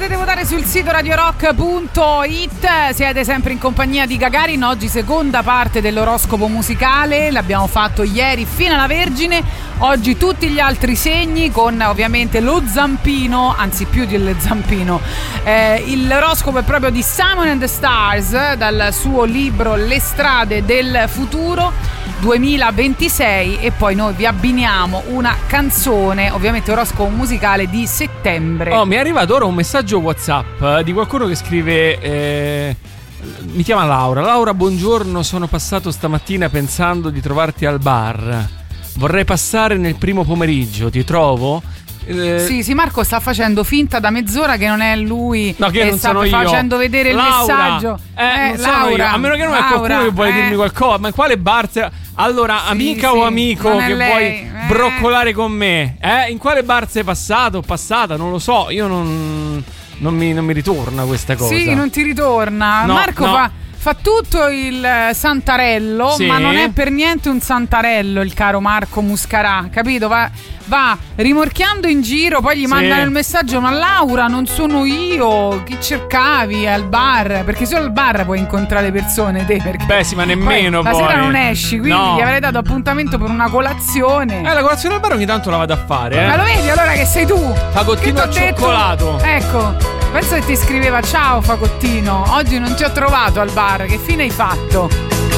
potete votare sul sito radiorock.it. Siete sempre in compagnia di Gagarin. Oggi seconda parte dell'oroscopo musicale. L'abbiamo fatto ieri fino alla Vergine. Oggi tutti gli altri segni, con ovviamente lo zampino, anzi più del zampino. L'oroscopo è proprio di Simon and the Stars, dal suo libro Le strade del futuro 2026, e poi noi vi abbiniamo una canzone, ovviamente oroscopo musicale di settembre. Oh, mi è arrivato ora un messaggio WhatsApp di qualcuno che scrive mi chiama Laura, buongiorno, sono passato stamattina pensando di trovarti al bar, vorrei passare nel primo pomeriggio, ti trovo? Sì, Marco sta facendo finta da mezz'ora che non è lui, no, che non sta sono io. facendo vedere Laura, il messaggio. Non sono Laura, io. A meno che non è qualcuno che vuole dirmi qualcosa. Ma in quale bar? Allora, sì, amica o amico che vuoi broccolare con me? In quale bar sei passato o passata? Non lo so, io non mi ritorna questa cosa. Sì, non ti ritorna. No, Marco no. Fa tutto il santarello, sì, ma non è per niente un santarello il caro Marco Muscarà, capito? Va rimorchiando in giro, poi gli mandano il messaggio: ma Laura, non sono io, chi cercavi al bar? Perché solo al bar puoi incontrare persone, te, perché beh sì, ma nemmeno poi la sera non esci, quindi no, gli avrei dato appuntamento per una colazione. La colazione al bar ogni tanto la vado a fare, Ma lo vedi allora che sei tu? Fagottino al cioccolato. Ecco, penso che ti scriveva: ciao Fagottino, oggi non ti ho trovato al bar, che fine hai fatto?